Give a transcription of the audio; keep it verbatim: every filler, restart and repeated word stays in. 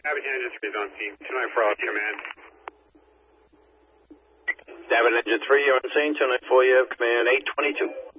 David Engine three is on scene. two nine four out command. David Engine three, you're on scene. two nine four, you have command eight twenty-two.